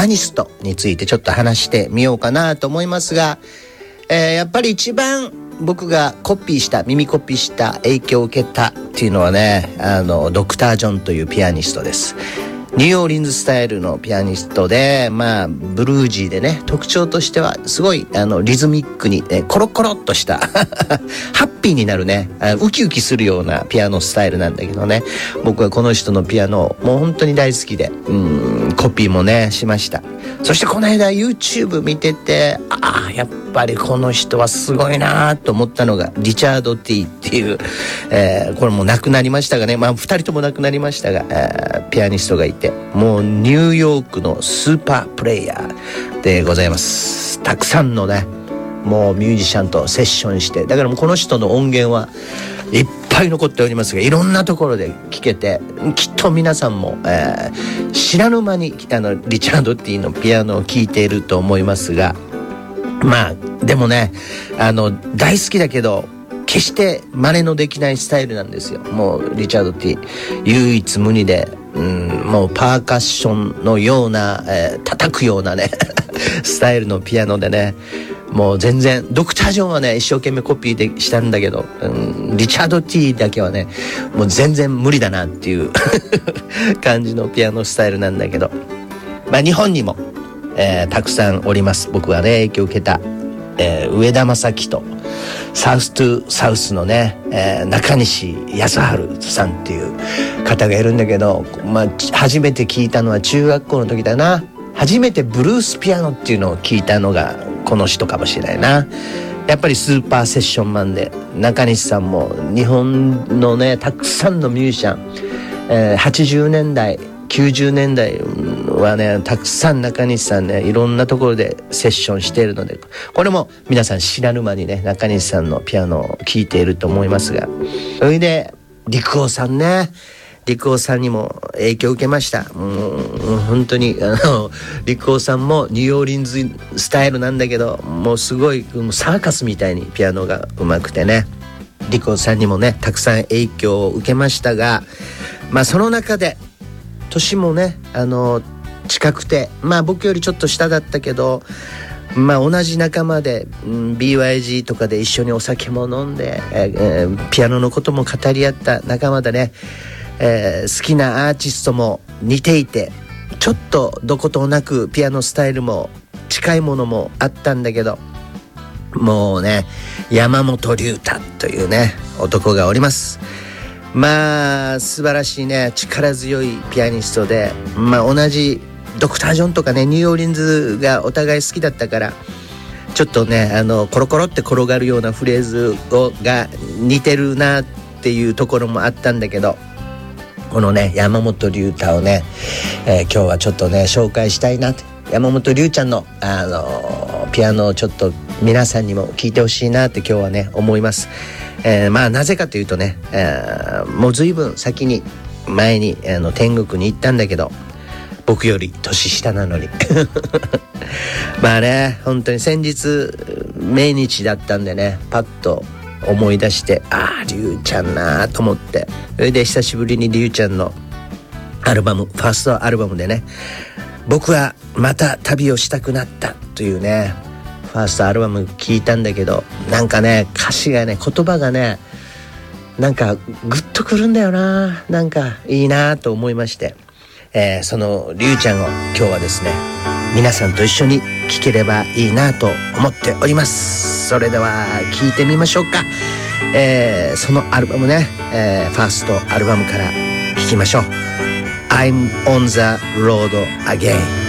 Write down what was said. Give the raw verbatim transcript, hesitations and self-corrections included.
アニストについてちょっと話してみようかなと思いますが、えー、やっぱり一番僕がコピーした耳コピーした影響を受けたっていうのはね、あのドクター・ジョンというピアニストです。ニューオーリンズスタイルのピアニストで、まあブルージーでね、特徴としてはすごいあのリズミックに、ね、コロコロっとしたハッピーになるね、ウキウキするようなピアノスタイルなんだけどね、僕はこの人のピアノもう本当に大好きで、うんコピーもねしました。そしてこの間 YouTube 見てて、ああやっぱりこの人はすごいなと思ったのがリチャード・ティーっていう、えー、これもう亡くなりましたがね、まあふたりとも亡くなりましたが、えー、ピアニストがいて、もうニューヨークのスーパープレイヤーでございます。たくさんのねもうミュージシャンとセッションして、だからもうこの人の音源はいっぱい残っておりますが、いろんなところで聴けて、きっと皆さんも、えー、知らぬ間にあのリチャード・ティーのピアノを聴いていると思いますが、まあでもねあの大好きだけど決して真似のできないスタイルなんですよ。もうリチャード・ティー唯一無二で、うん、もうパーカッションのような、えー、叩くようなねスタイルのピアノでね、もう全然ドクター・ジョンはね一生懸命コピーでしたんだけど、うん、リチャード・ティーだけはねもう全然無理だなっていう感じのピアノスタイルなんだけど、まあ日本にも、えー、たくさんおります。僕はね影響を受けた、えー、上田正樹とサウストゥサウスのね、えー、中西康晴さんっていう方がいるんだけど、まあ初めて聞いたのは中学校の時だな。初めてブルースピアノっていうのを聞いたのがこの人かもしれないな。やっぱりスーパーセッションマンで、中西さんも日本のねたくさんのミュージシャン、えー、はちじゅうねんだいきゅうじゅうねんだいはねたくさん中西さんねいろんなところでセッションしているので、これも皆さん知らぬ間にね中西さんのピアノを聴いていると思いますが、それで陸尾さんね、陸尾さんにも影響を受けました。もう本当にあの陸尾さんもニューオーリンズスタイルなんだけど、もうすごいサーカスみたいにピアノが上手くてね、陸尾さんにもねたくさん影響を受けましたが、まあその中で年もねあの近くて、まあ僕よりちょっと下だったけど、まあ同じ仲間で、うん、ビーワイジー とかで一緒にお酒も飲んで、えー、ピアノのことも語り合った仲間でね、えー、好きなアーティストも似ていて、ちょっとどことなくピアノスタイルも近いものもあったんだけど、もうね山本龍太というね男がおります。まあ素晴らしいね力強いピアニストで、まあ同じドクター・ジョンとかねニューオーリンズがお互い好きだったから、ちょっとねあのコロコロって転がるようなフレーズをが似てるなっていうところもあったんだけど、このね山本龍太をね、えー、今日はちょっとね紹介したいなって、山本龍ちゃんの、あのー、ピアノをちょっと皆さんにも聴いてほしいなって今日はね思います。えー、まあなぜかというとね、えー、もう随分先に前にあの天国に行ったんだけど、僕より年下なのにまあね本当に先日命日だったんでね、パッと思い出して、ああリュウちゃんなと思って、それで久しぶりにリュウちゃんのアルバムファーストアルバムでね、僕はまた旅をしたくなったというねファーストアルバム聞いたんだけど、なんかね歌詞がね言葉がねなんかグッとくるんだよな、なんかいいなと思いまして、えー、そのリュウちゃんを今日はですね皆さんと一緒に聴ければいいなと思っております。それでは聴いてみましょうか。えー、そのアルバムね、えー、ファーストアルバムから聴きましょう。I'm on the road again。